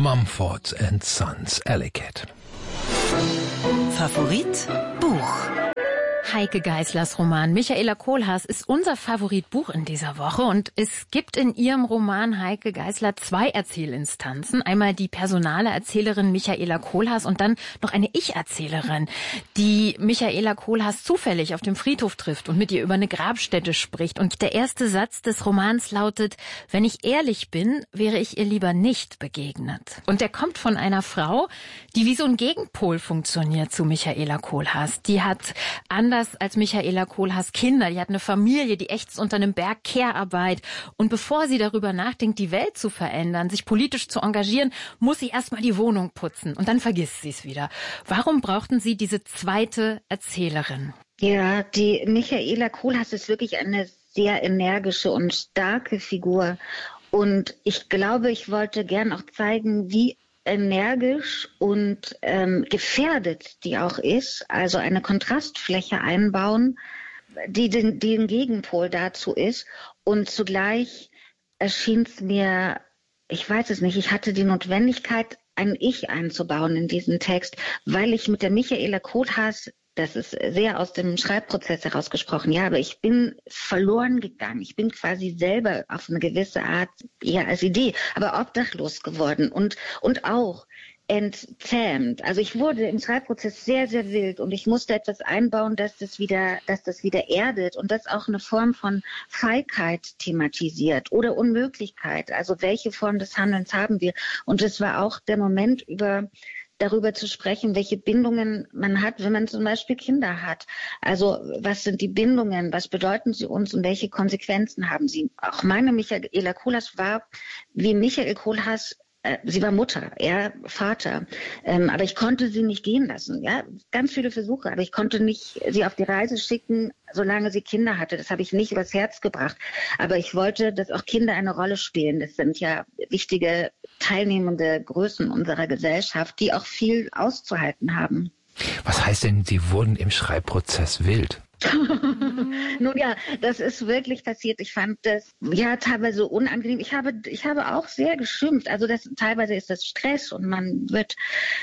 Mumford & Sons, Alley Cat. Favorit Buch. Heike Geißlers Roman Michaela Kohlhaas ist unser Favoritbuch in dieser Woche und es gibt in ihrem Roman Heike Geißler 2 Erzählinstanzen. Einmal die personale Erzählerin Michaela Kohlhaas und dann noch eine Ich-Erzählerin, die Michaela Kohlhaas zufällig auf dem Friedhof trifft und mit ihr über eine Grabstätte spricht. Und der erste Satz des Romans lautet: Wenn ich ehrlich bin, wäre ich ihr lieber nicht begegnet. Und der kommt von einer Frau, die wie so ein Gegenpol funktioniert zu Michaela Kohlhaas. Die hat anders als Michaela Kohlhaas Kinder, die hat eine Familie, die ächzt unter einem Berg Care-Arbeit. Und bevor sie darüber nachdenkt, die Welt zu verändern, sich politisch zu engagieren, muss sie erstmal die Wohnung putzen und dann vergisst sie es wieder. Warum brauchten Sie diese zweite Erzählerin? Ja, die Michaela Kohlhaas ist wirklich eine sehr energische und starke Figur. Und ich glaube, ich wollte gern auch zeigen, wie energisch und gefährdet die auch ist, also eine Kontrastfläche einbauen, die den Gegenpol dazu ist. Und zugleich erschien es mir, ich weiß es nicht, ich hatte die Notwendigkeit, ein Ich einzubauen in diesen Text, weil ich mit der Michaela Kohlhaas, das ist sehr aus dem Schreibprozess herausgesprochen, ja, aber ich bin verloren gegangen. Ich bin quasi selber auf eine gewisse Art, ja, als Idee, aber obdachlos geworden und auch entzähmt. Also ich wurde im Schreibprozess sehr, sehr wild und ich musste etwas einbauen, dass das wieder erdet und das auch eine Form von Feigheit thematisiert oder Unmöglichkeit. Also welche Form des Handelns haben wir? Und es war auch der Moment, darüber zu sprechen, welche Bindungen man hat, wenn man zum Beispiel Kinder hat. Also was sind die Bindungen, was bedeuten sie uns und welche Konsequenzen haben sie? Auch meine Michaela Kohlhaas war wie Michael Kohlhaas. Sie war Mutter, er Vater, aber ich konnte sie nicht gehen lassen. Ja, ganz viele Versuche, aber ich konnte nicht sie auf die Reise schicken, solange sie Kinder hatte. Das habe ich nicht übers Herz gebracht. Aber ich wollte, dass auch Kinder eine Rolle spielen. Das sind ja wichtige teilnehmende Größen unserer Gesellschaft, die auch viel auszuhalten haben. Was heißt denn, Sie wurden im Schreibprozess wild? Nun ja, das ist wirklich passiert. Ich fand das ja teilweise unangenehm. Ich habe auch sehr geschimpft. Also teilweise ist das Stress und man wird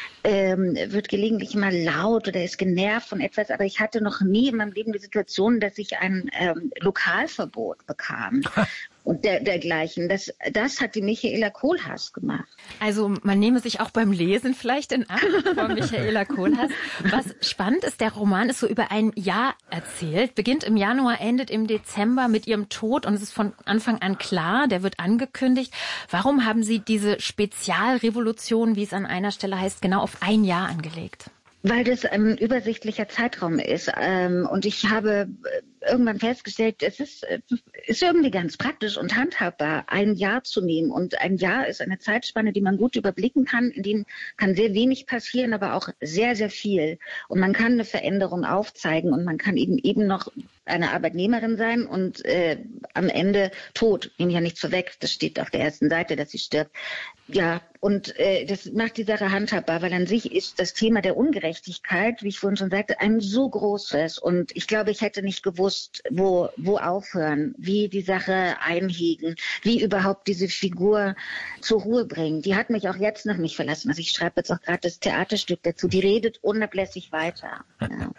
gelegentlich mal laut oder ist genervt von etwas. Aber ich hatte noch nie in meinem Leben die Situation, dass ich ein Lokalverbot bekam. Und dergleichen. Das hat die Michaela Kohlhaas gemacht. Also man nehme sich auch beim Lesen vielleicht in Acht von Michaela Kohlhaas. Was spannend ist, der Roman ist so über ein Jahr erzählt, beginnt im Januar, endet im Dezember mit ihrem Tod und es ist von Anfang an klar, der wird angekündigt. Warum haben Sie diese Spezialrevolution, wie es an einer Stelle heißt, genau auf ein Jahr angelegt? Weil das ein übersichtlicher Zeitraum ist. Und ich habe irgendwann festgestellt, es ist irgendwie ganz praktisch und handhabbar, ein Jahr zu nehmen. Und ein Jahr ist eine Zeitspanne, die man gut überblicken kann. In dem kann sehr wenig passieren, aber auch sehr, sehr viel. Und man kann eine Veränderung aufzeigen und man kann eben noch eine Arbeitnehmerin sein und am Ende tot. Nehme ja nichts vorweg. Das steht auf der ersten Seite, dass sie stirbt. Ja, und das macht die Sache handhabbar, weil an sich ist das Thema der Ungerechtigkeit, wie ich vorhin schon sagte, ein so großes. Und ich glaube, ich hätte nicht gewusst, wo aufhören, wie die Sache einhegen, wie überhaupt diese Figur zur Ruhe bringen. Die hat mich auch jetzt noch nicht verlassen. Also ich schreibe jetzt auch gerade das Theaterstück dazu. Die redet unablässig weiter. Ja.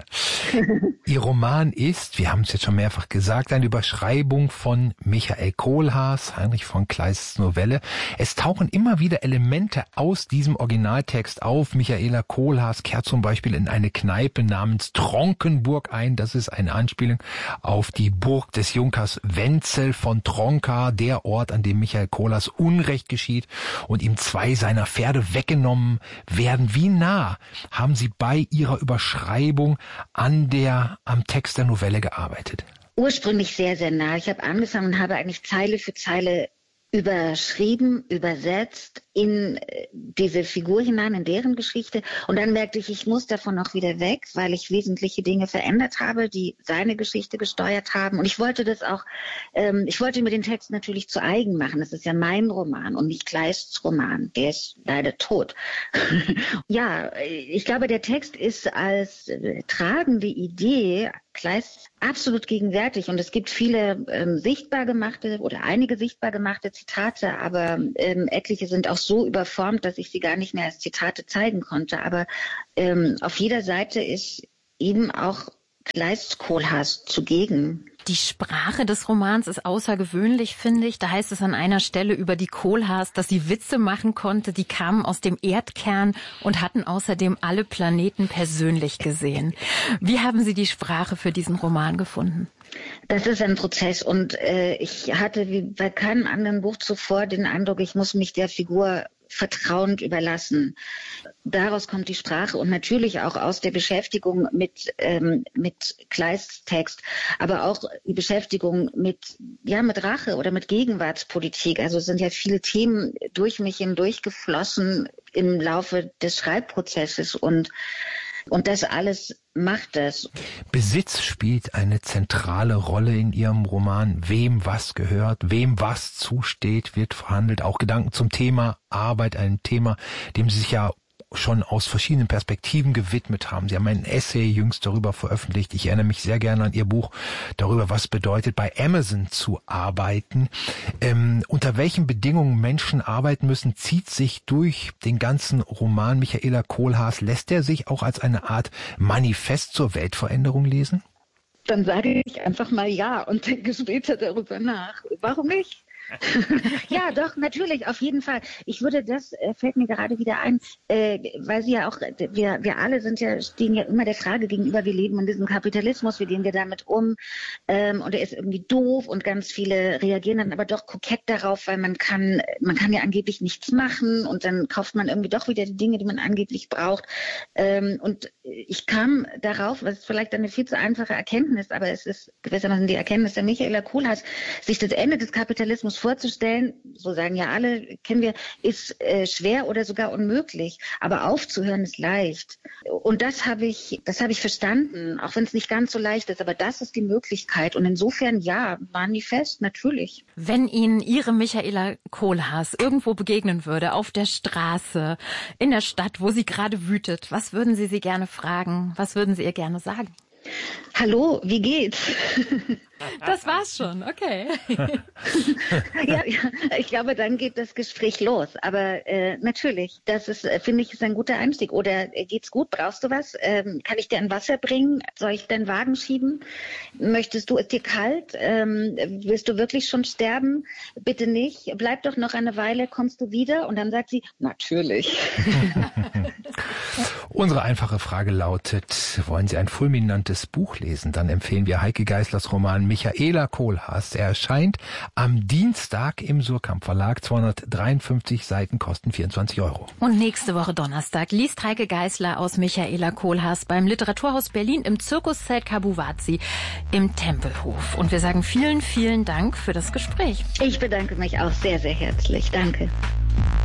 Ihr Roman ist, wir haben es jetzt schon mehrfach gesagt, eine Überschreibung von Michael Kohlhaas, Heinrich von Kleists Novelle. Es tauchen immer wieder Elemente aus diesem Originaltext auf. Michaela Kohlhaas kehrt zum Beispiel in eine Kneipe namens Tronkenburg ein. Das ist eine Anspielung auf die Burg des Junkers Wenzel von Tronka, der Ort, an dem Michael Kohlhaas Unrecht geschieht und ihm 2 seiner Pferde weggenommen werden. Wie nah haben Sie bei Ihrer Überschreibung am Text der Novelle gearbeitet? Ursprünglich sehr, sehr nah. Ich habe angefangen und habe eigentlich Zeile für Zeile überschrieben, übersetzt in diese Figur hinein, in deren Geschichte. Und dann merkte ich muss davon auch wieder weg, weil ich wesentliche Dinge verändert habe, die seine Geschichte gesteuert haben. Und ich wollte das auch, ich wollte mir den Text natürlich zu eigen machen. Das ist ja mein Roman und nicht Kleists Roman. Der ist leider tot. Ja, ich glaube, der Text ist als tragende Idee Kleist absolut gegenwärtig. Und es gibt viele sichtbar gemachte oder einige sichtbar gemachte Zitate, aber etliche sind auch so überformt, dass ich sie gar nicht mehr als Zitate zeigen konnte. Aber auf jeder Seite ist eben auch Kleists Kohlhaas zugegen. Die Sprache des Romans ist außergewöhnlich, finde ich. Da heißt es an einer Stelle über die Kohlhaas, dass sie Witze machen konnte, die kamen aus dem Erdkern und hatten außerdem alle Planeten persönlich gesehen. Wie haben Sie die Sprache für diesen Roman gefunden? Das ist ein Prozess und ich hatte wie bei keinem anderen Buch zuvor den Eindruck, ich muss mich der Figur vertrauend überlassen. Daraus kommt die Sprache und natürlich auch aus der Beschäftigung mit Kleists Text, aber auch die Beschäftigung mit Rache oder mit Gegenwartspolitik. Also es sind ja viele Themen durch mich hindurch geflossen im Laufe des Schreibprozesses und das alles macht es. Besitz spielt eine zentrale Rolle in Ihrem Roman. Wem was gehört, wem was zusteht, wird verhandelt. Auch Gedanken zum Thema Arbeit, ein Thema, dem Sie sich ja schon aus verschiedenen Perspektiven gewidmet haben. Sie haben ein Essay jüngst darüber veröffentlicht. Ich erinnere mich sehr gerne an Ihr Buch darüber, was bedeutet, bei Amazon zu arbeiten. Unter welchen Bedingungen Menschen arbeiten müssen, zieht sich durch den ganzen Roman Michaela Kohlhaas. Lässt er sich auch als eine Art Manifest zur Weltveränderung lesen? Dann sage ich einfach mal ja und denke später darüber nach. Warum nicht? Ja, doch, natürlich, auf jeden Fall. Ich würde, das fällt mir gerade wieder ein, weil Sie ja auch, wir alle stehen ja immer der Frage gegenüber, wir leben in diesem Kapitalismus, wie gehen wir damit um? Und er ist irgendwie doof und ganz viele reagieren dann aber doch kokett darauf, weil man kann ja angeblich nichts machen und dann kauft man irgendwie doch wieder die Dinge, die man angeblich braucht. Und ich kam darauf, was ist vielleicht eine viel zu einfache Erkenntnis, aber es ist gewissermaßen die Erkenntnis der Michaela Kohlhaas, sich das Ende des Kapitalismus vorzustellen, so sagen ja alle, kennen wir, ist schwer oder sogar unmöglich. Aber aufzuhören ist leicht. Und das habe ich verstanden, auch wenn es nicht ganz so leicht ist. Aber das ist die Möglichkeit. Und insofern, ja, Manifest, natürlich. Wenn Ihnen Ihre Michaela Kohlhaas irgendwo begegnen würde, auf der Straße, in der Stadt, wo sie gerade wütet, was würden Sie gerne fragen? Was würden Sie ihr gerne sagen? Hallo, wie geht's? Das war's schon, okay. Ja, ich glaube, dann geht das Gespräch los. Aber natürlich, das ist, finde ich, ist ein guter Einstieg. Oder geht's gut? Brauchst du was? Kann ich dir ein Wasser bringen? Soll ich deinen Wagen schieben? Ist dir kalt? Willst du wirklich schon sterben? Bitte nicht. Bleib doch noch eine Weile, kommst du wieder? Und dann sagt sie, natürlich. Unsere einfache Frage lautet, wollen Sie ein fulminantes Buch lesen? Dann empfehlen wir Heike Geißlers Roman Michaela Kohlhaas. Er erscheint am Dienstag im Surkamp Verlag. 253 Seiten, kosten 24 €. Und nächste Woche Donnerstag liest Heike Geißler aus Michaela Kohlhaas beim Literaturhaus Berlin im Zirkuszelt Kabuwazi im Tempelhof. Und wir sagen vielen, vielen Dank für das Gespräch. Ich bedanke mich auch sehr, sehr herzlich. Danke.